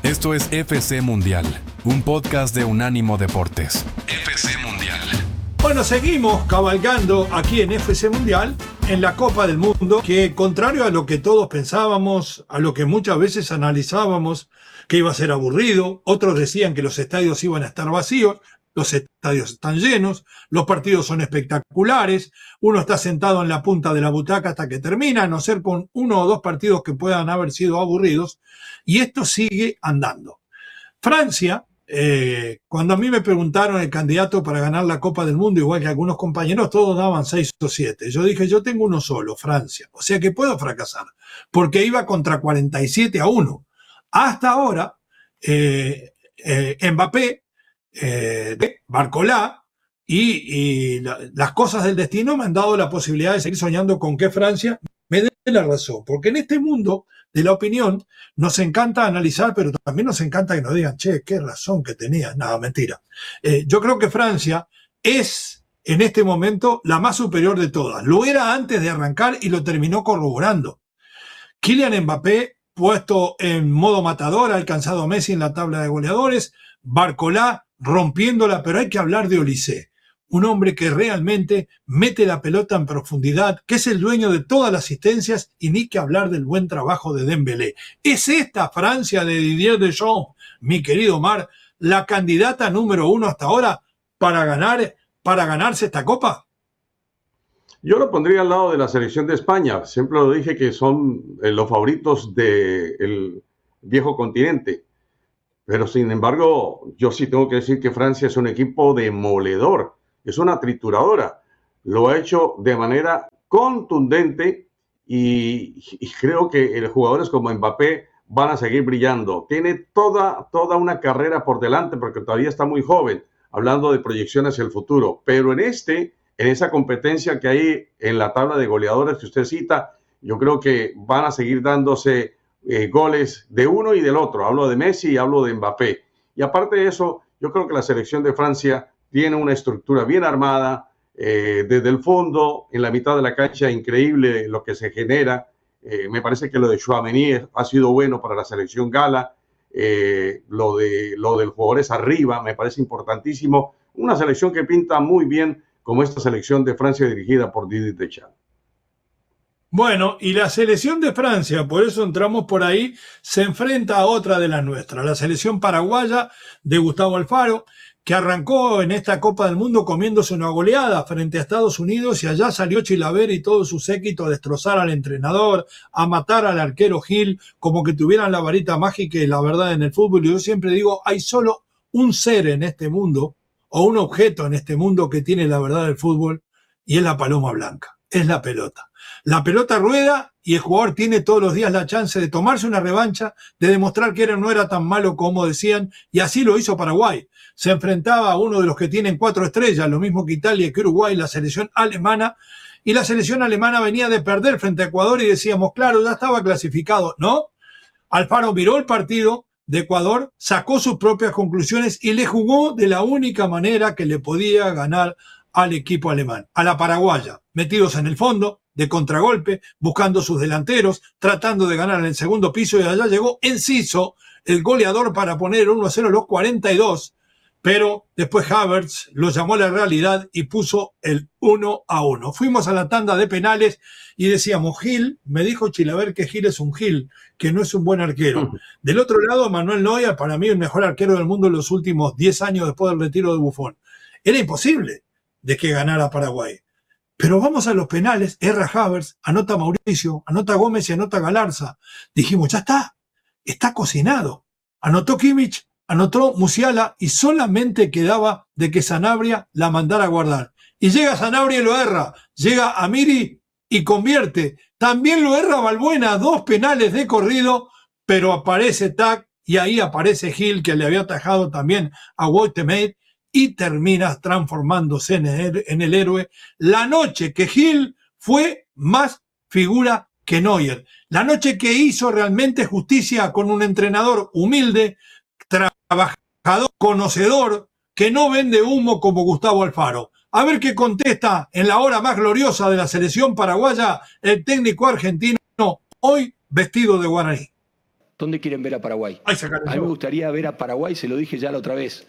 Esto es FC Mundial, un podcast de Unánimo Deportes. FC Mundial. Bueno, seguimos cabalgando aquí en FC Mundial, en la Copa del Mundo, que contrario a lo que todos pensábamos, a lo que muchas veces analizábamos, que iba a ser aburrido, otros decían que los estadios iban a estar vacíos, los estadios están llenos, los partidos son espectaculares, uno está sentado en la punta de la butaca hasta que termina, a no ser con uno o dos partidos que puedan haber sido aburridos, y esto sigue andando. Francia, cuando a mí me preguntaron el candidato para ganar la Copa del Mundo, igual que algunos compañeros, todos daban 6 o 7. Yo dije, yo tengo uno solo, Francia, o sea que puedo fracasar, porque iba contra 47-1. Hasta ahora, Mbappé, Barcola y las cosas del destino me han dado la posibilidad de seguir soñando con que Francia me dé la razón, porque en este mundo de la opinión nos encanta analizar, pero también nos encanta que nos digan, che, qué razón que tenía. Nada, mentira. Yo creo que Francia es en este momento la más superior de todas. Lo era antes de arrancar y lo terminó corroborando. Kylian Mbappé, puesto en modo matador, ha alcanzado a Messi en la tabla de goleadores. Barcola rompiéndola, pero hay que hablar de Olise, un hombre que realmente mete la pelota en profundidad, que es el dueño de todas las asistencias, y ni que hablar del buen trabajo de Dembélé. ¿Es esta Francia de Didier Deschamps, mi querido Omar, la candidata número 1 hasta ahora para ganarse esta Copa? Yo lo pondría al lado de la selección de España. Siempre lo dije que son los favoritos del viejo continente. Pero sin embargo, yo sí tengo que decir que Francia es un equipo demoledor, es una trituradora. Lo ha hecho de manera contundente y creo que jugadores como Mbappé van a seguir brillando. Tiene toda una carrera por delante porque todavía está muy joven, hablando de proyecciones hacia el futuro. Pero en esa competencia que hay en la tabla de goleadores que usted cita, yo creo que van a seguir dándose goles de uno y del otro. Hablo de Messi y hablo de Mbappé. Y aparte de eso, yo creo que la selección de Francia tiene una estructura bien armada, desde el fondo, en la mitad de la cancha, increíble lo que se genera. Me parece que lo de Tchouaméni ha sido bueno para la selección gala. Lo del jugadores arriba me parece importantísimo. Una selección que pinta muy bien como esta selección de Francia dirigida por Didier Deschamps. Bueno, y la selección de Francia, por eso entramos por ahí, se enfrenta a otra de las nuestras, la selección paraguaya de Gustavo Alfaro, que arrancó en esta Copa del Mundo comiéndose una goleada frente a Estados Unidos, y allá salió Chilaver y todo su séquito a destrozar al entrenador, a matar al arquero Gil, como que tuvieran la varita mágica y la verdad en el fútbol. Y yo siempre digo, hay solo un ser en este mundo, o un objeto en este mundo que tiene la verdad del fútbol, y es la paloma blanca, es la pelota. La pelota rueda y el jugador tiene todos los días la chance de tomarse una revancha, de demostrar que no era tan malo como decían, y así lo hizo Paraguay. Se enfrentaba a uno de los que tienen 4 estrellas, lo mismo que Italia, que Uruguay, la selección alemana, y la selección alemana venía de perder frente a Ecuador y decíamos, claro, ya estaba clasificado. No, Alfaro miró el partido de Ecuador, sacó sus propias conclusiones y le jugó de la única manera que le podía ganar al equipo alemán, a la paraguaya, metidos en el fondo, de contragolpe, buscando sus delanteros, tratando de ganar en el segundo piso, y allá llegó Enciso, el goleador, para poner 1-0 a los 42, pero después Havertz lo llamó a la realidad y puso el 1-1. Fuimos a la tanda de penales y decíamos, Gil, me dijo Chilaver que Gil es un Gil, que no es un buen arquero. Del otro lado, Manuel Neuer, para mí el mejor arquero del mundo en los últimos 10 años después del retiro de Buffon. Era imposible de que ganara Paraguay. Pero vamos a los penales, erra Havertz, anota Mauricio, anota Gómez y anota Galarza. Dijimos, ya está cocinado. Anotó Kimmich, anotó Musiala y solamente quedaba de que Sanabria la mandara a guardar. Y llega Sanabria y lo erra, llega Amiri y convierte. También lo erra Balbuena, 2 penales de corrido, pero aparece Tac y ahí aparece Gil, que le había atajado también a Woutemaeid, y termina transformándose en el héroe. La noche que Gil fue más figura que Neuer. La noche que hizo realmente justicia con un entrenador humilde, trabajador, conocedor, que no vende humo como Gustavo Alfaro. A ver qué contesta en la hora más gloriosa de la selección paraguaya el técnico argentino, hoy vestido de guaraní. ¿Dónde quieren ver a Paraguay? Ay, se calentó. A mí me gustaría ver a Paraguay, se lo dije ya la otra vez,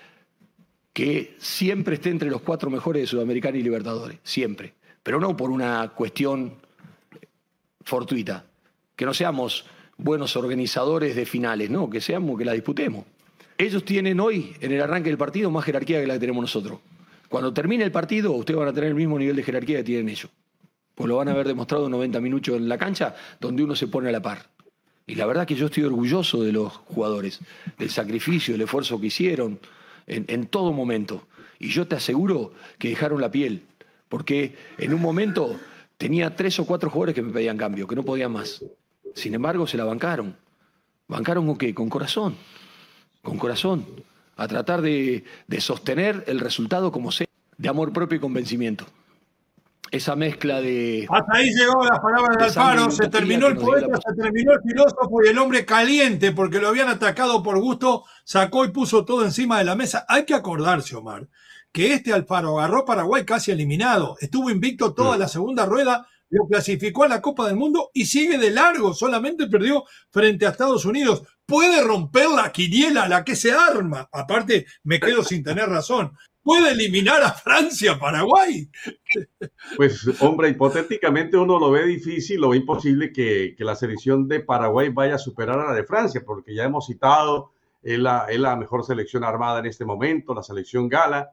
que siempre esté entre los 4 mejores de Sudamericana y Libertadores, siempre. Pero no por una cuestión fortuita. Que no seamos buenos organizadores de finales, no, que seamos, que la disputemos. Ellos tienen hoy, en el arranque del partido, más jerarquía que la que tenemos nosotros. Cuando termine el partido, ustedes van a tener el mismo nivel de jerarquía que tienen ellos. Pues lo van a haber demostrado 90 minutos en la cancha, donde uno se pone a la par. Y la verdad que yo estoy orgulloso de los jugadores, del sacrificio, del esfuerzo que hicieron en todo momento. Y yo te aseguro que dejaron la piel, porque en un momento tenía 3 o 4 jugadores que me pedían cambio, que no podían más. Sin embargo, se la bancaron. ¿Bancaron con qué? Con corazón. Con corazón. A tratar de sostener el resultado como sea, de amor propio y convencimiento. Esa mezcla de... Hasta ahí llegó las palabras de Alfaro, se terminó el poeta, se terminó el filósofo y el hombre caliente porque lo habían atacado por gusto, sacó y puso todo encima de la mesa. Hay que acordarse, Omar, que este Alfaro agarró a Paraguay casi eliminado, estuvo invicto toda la segunda rueda, lo clasificó a la Copa del Mundo y sigue de largo, solamente perdió frente a Estados Unidos. Puede romper la quiniela a la que se arma, aparte me quedo sin tener razón. ¿Puede eliminar a Francia, Paraguay? Pues, hombre, hipotéticamente uno lo ve difícil, lo ve imposible que la selección de Paraguay vaya a superar a la de Francia, porque ya hemos citado, es la mejor selección armada en este momento, la selección gala,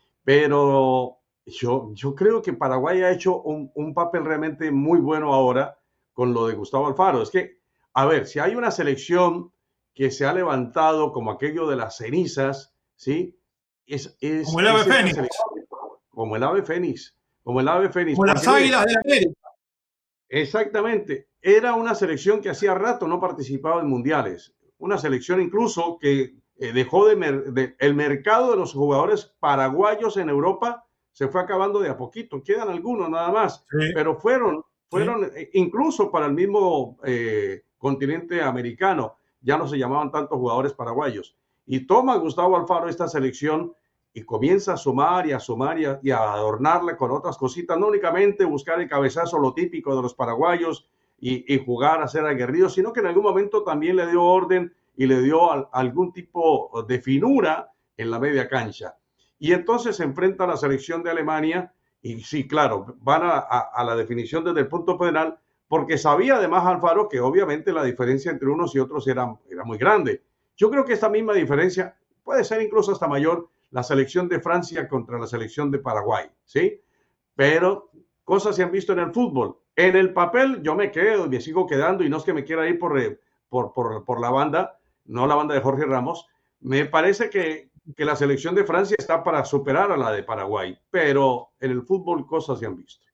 pero yo creo que Paraguay ha hecho un papel realmente muy bueno ahora con lo de Gustavo Alfaro. Es que, a ver, si hay una selección que se ha levantado como aquello de las cenizas, ¿sí? Como el ave fénix. Como el ave fénix. Como el ave fénix. Como las águilas de América. Exactamente. Era una selección que hacía rato no participaba en mundiales. Una selección incluso que dejó el mercado de los jugadores paraguayos en Europa se fue acabando de a poquito. Quedan algunos nada más. Sí. Pero fueron incluso para el mismo continente americano. Ya no se llamaban tantos jugadores paraguayos. Y toma Gustavo Alfaro esta selección y comienza a sumar y a sumar y a adornarla con otras cositas, no únicamente buscar el cabezazo, lo típico de los paraguayos y jugar a ser aguerridos, sino que en algún momento también le dio orden y le dio algún tipo de finura en la media cancha. Y entonces se enfrenta a la selección de Alemania y sí, claro, van a la definición desde el punto penal, porque sabía además Alfaro que obviamente la diferencia entre unos y otros era muy grande. Yo creo que esta misma diferencia puede ser incluso hasta mayor la selección de Francia contra la selección de Paraguay, ¿sí? Pero cosas se han visto en el fútbol. En el papel yo me quedo y me sigo quedando, y no es que me quiera ir por la banda, no la banda de Jorge Ramos. Me parece que la selección de Francia está para superar a la de Paraguay, pero en el fútbol cosas se han visto.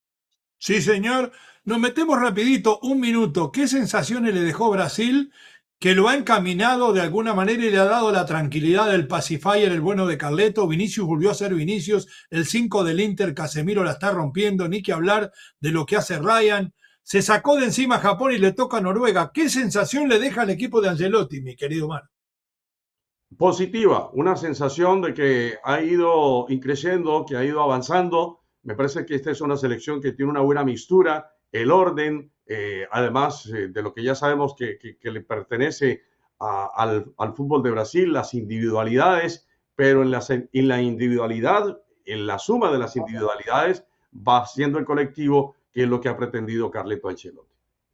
Sí, señor. Nos metemos rapidito, 1 minuto. ¿Qué sensaciones le dejó Brasil, que lo ha encaminado de alguna manera y le ha dado la tranquilidad del pacifier, el bueno de Carleto? Vinicius volvió a ser Vinicius, el 5 del Inter, Casemiro la está rompiendo, ni que hablar de lo que hace Ryan. Se sacó de encima a Japón y le toca a Noruega. ¿Qué sensación le deja al equipo de Ancelotti, mi querido Mar? Positiva, una sensación de que ha ido creciendo, que ha ido avanzando. Me parece que esta es una selección que tiene una buena mixtura, el orden, además de lo que ya sabemos que le pertenece al fútbol de Brasil, las individualidades, pero en la individualidad, en la suma de las individualidades, va siendo el colectivo, que es lo que ha pretendido Carleto Ancelotti.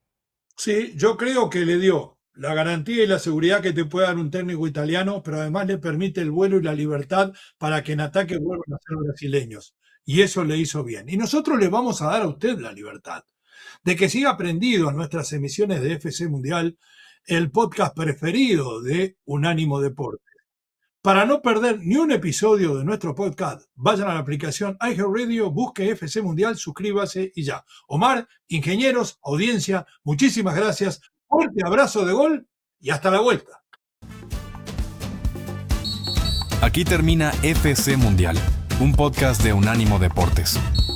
Sí, yo creo que le dio la garantía y la seguridad que te puede dar un técnico italiano, pero además le permite el vuelo y la libertad para que en ataque vuelvan a ser brasileños. Y eso le hizo bien. Y nosotros le vamos a dar a usted la libertad de que siga prendido a nuestras emisiones de FC Mundial, el podcast preferido de Unánimo Deportes. Para no perder ni un episodio de nuestro podcast, vayan a la aplicación iHeartRadio, busque FC Mundial, suscríbase y ya. Omar, ingenieros, audiencia, muchísimas gracias. Fuerte abrazo de gol y hasta la vuelta. Aquí termina FC Mundial, un podcast de Unánimo Deportes.